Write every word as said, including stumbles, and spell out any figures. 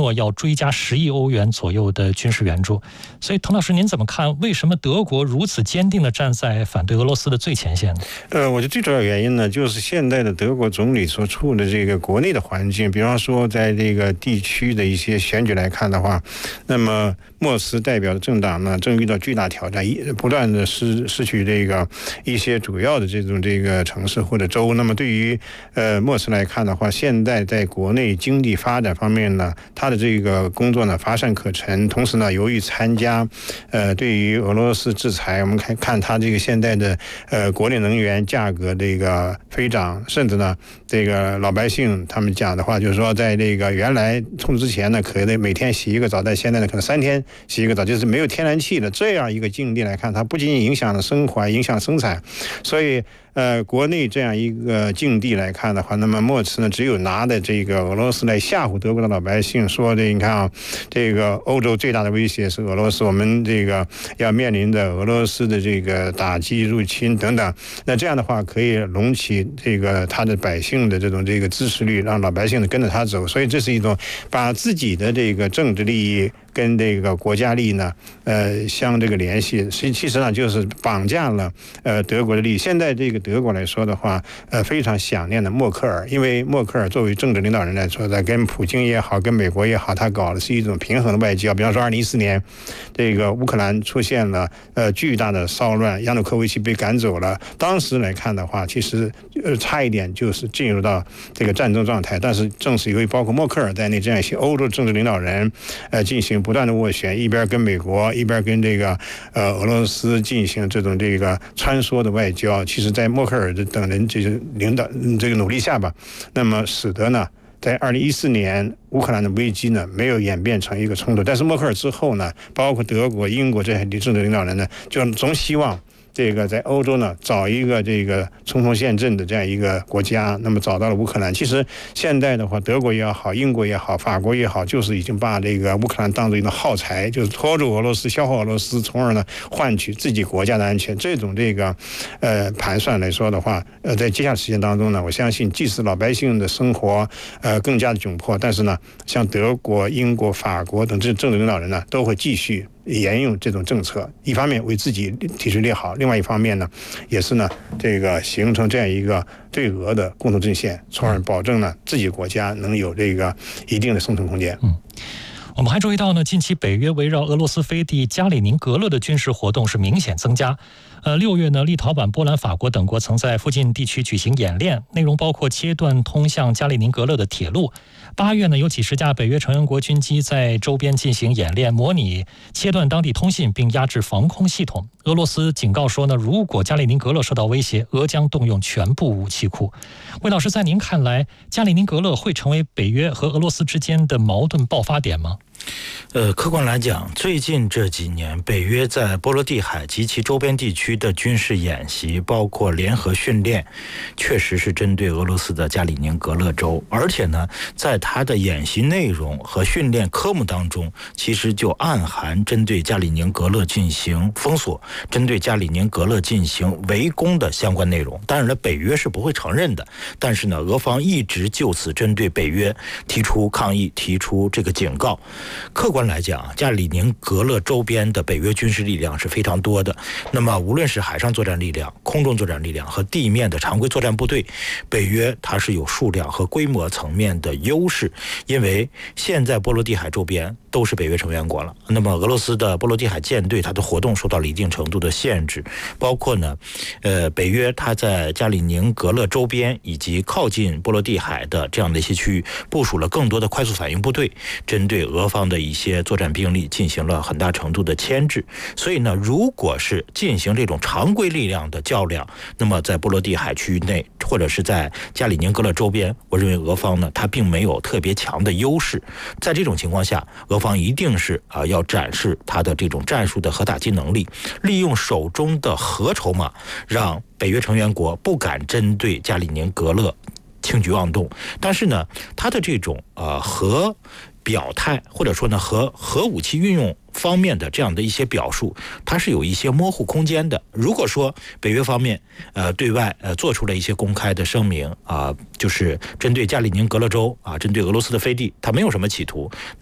诺要追加十亿欧元左右的军事援助。所以滕老师您怎么看，为什么德国如此坚定地站在反对俄罗斯的最前线呢？ 呃，我觉得最主要原因呢，就是现在的德国总理所处的这个国内的环境，比方说在这个地区的一些选举来看的话，那么莫斯代表的政党呢，正遇到巨大挑战，不断的失失去这个一些主要的这种这个城市或者州。那么对于呃莫斯来看的话，现在在国内经济发展方面呢，他的这个工作呢乏善可陈。同时呢，由于参加呃对于俄罗斯制裁，我们看看他这个现在的呃国内能源价格这个飞涨，甚至呢这个老百姓他们讲的话就是说，在这个原来冲之前呢，可能每天洗一个澡，在现在呢可能三天洗一个澡，就是没有天然气的这样一个境地来看，它不仅仅影响了生活，影响生产。所以呃，国内这样一个境地来看的话，那么莫茨呢，只有拿的这个俄罗斯来吓唬德国的老百姓，说的你看啊，这个欧洲最大的威胁是俄罗斯，我们这个要面临着俄罗斯的这个打击、入侵等等。那这样的话，可以隆起这个他的百姓的这种这个支持率，让老百姓跟着他走。所以这是一种把自己的这个政治利益跟这个国家利益呢，呃，相这个联系，其其实上就是绑架了呃德国的利益。现在这个德国来说的话，呃，非常想念的默克尔，因为默克尔作为政治领导人来说的，跟普京也好，跟美国也好，他搞的是一种平衡的外交。比方说，二零一四年，这个乌克兰出现了呃巨大的骚乱，亚努科维奇被赶走了。当时来看的话，其实呃差一点就是进入到这个战争状态。但是正是由于包括默克尔在内这样一些欧洲政治领导人，呃，进行不断的斡旋，一边跟美国，一边跟这个呃俄罗斯进行这种这个穿梭的外交。其实，在默克尔等人这个领导这个努力下吧，那么使得呢，在二零一四年乌克兰的危机呢没有演变成一个冲突。但是默克尔之后呢，包括德国、英国这些政治领导人呢，就总希望这个在欧洲呢找一个这个冲锋陷阵的这样一个国家，那么找到了乌克兰。其实现在的话，德国也好，英国也好，法国也好，就是已经把这个乌克兰当作一种耗材，就是拖住俄罗斯，消耗俄罗斯，从而呢换取自己国家的安全。这种这个呃盘算来说的话，呃，在接下来时间当中呢，我相信即使老百姓的生活呃更加的窘迫，但是呢，像德国、英国、法国等这政治领导人呢，都会继续沿用这种政策，一方面为自己体制立好，另外一方面呢，也是呢这个形成这样一个对俄的共同阵线，从而保证呢自己国家能有这个一定的生存空间。 嗯。我们还注意到呢，近期北约围绕俄罗斯飞地加里宁格勒的军事活动是明显增加。呃，六月呢，立陶宛、波兰、法国等国曾在附近地区举行演练，内容包括切断通向加里宁格勒的铁路。八月呢，有几十架北约成员国军机在周边进行演练，模拟切断当地通信并压制防空系统。俄罗斯警告说呢，如果加里宁格勒受到威胁，俄将动用全部武器库。魏老师，在您看来，加里宁格勒会成为北约和俄罗斯之间的矛盾爆发点吗？ 呃，客观来讲，最近这几年，北约在波罗的海及其周边地区的军事演习，包括联合训练，确实是针对俄罗斯的加里宁格勒州。而且呢，在它的演习内容和训练科目当中，其实就暗含针对加里宁格勒进行封锁、针对加里宁格勒进行围攻的相关内容。当然了，北约是不会承认的，但是呢，俄方一直就此针对北约提出抗议，提出这个警告。客观来讲，加里宁格勒周边的北约军事力量是非常多的。那么无论是海上作战力量、空中作战力量和地面的常规作战部队，北约它是有数量和规模层面的优势。因为现在波罗的海周边都是北约成员国了，那么俄罗斯的波罗的海舰队它的活动受到了一定程度的限制，包括呢，呃，北约它在加里宁格勒周边以及靠近波罗的海的这样的一些区域部署了更多的快速反应部队，针对俄方的一些作战兵力进行了很大程度的牵制。所以呢，如果是进行这种常规力量的较量，那么在波罗的海区域内或者是在加里宁格勒周边，我认为俄方呢它并没有特别强的优势。在这种情况下，俄方一定是啊、呃、要展示它的这种战术的核打击能力，利用手中的核筹码，让北约成员国不敢针对加里宁格勒轻举妄动。但是呢，它的这种呃核表态，或者说呢核核武器运用方面的这样的一些表述，它是有一些模糊空间的。如果说北约方面呃对外呃做出了一些公开的声明啊、呃，就是针对加里宁格勒州啊，针对俄罗斯的飞地，它没有什么企图，